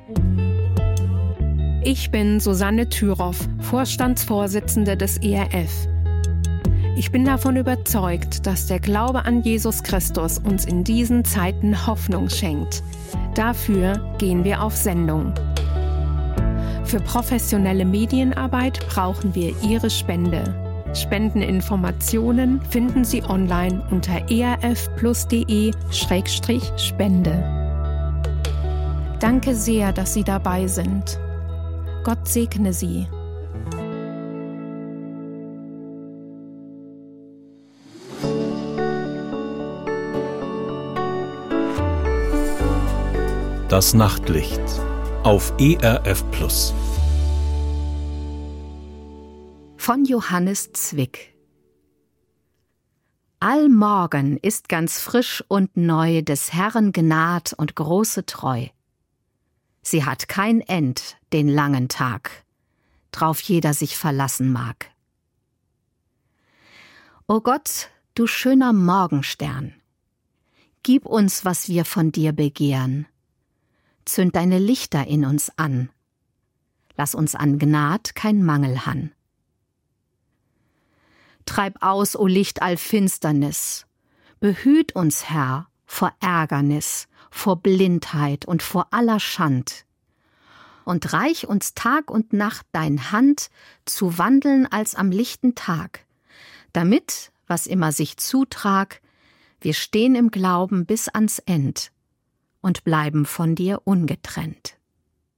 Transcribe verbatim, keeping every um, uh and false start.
Ich bin Susanne Thüroff, Vorstandsvorsitzende des E R F. Ich bin davon überzeugt, dass der Glaube an Jesus Christus uns in diesen Zeiten Hoffnung schenkt. Dafür gehen wir auf Sendung. Für professionelle Medienarbeit brauchen wir Ihre Spende. Spendeninformationen finden Sie online unter erfplus.de Schrägstrich Spende. Danke sehr, dass Sie dabei sind. Gott segne Sie. Das Nachtlicht auf E R F Plus. Von Johannes Zwick. Allmorgen ist ganz frisch und neu des Herrn Gnad und große Treu. Sie hat kein End, den langen Tag, drauf jeder sich verlassen mag. O Gott, du schöner Morgenstern, gib uns, was wir von dir begehren. Zünd deine Lichter in uns an. Lass uns an Gnad kein Mangel han. Treib aus, o Licht all Finsternis. Behüt uns, Herr, vor Ärgernis, vor Blindheit und vor aller Schand. Und reich uns Tag und Nacht dein Hand, zu wandeln als am lichten Tag, damit, was immer sich zutrag, wir stehen im Glauben bis ans End und bleiben von dir ungetrennt.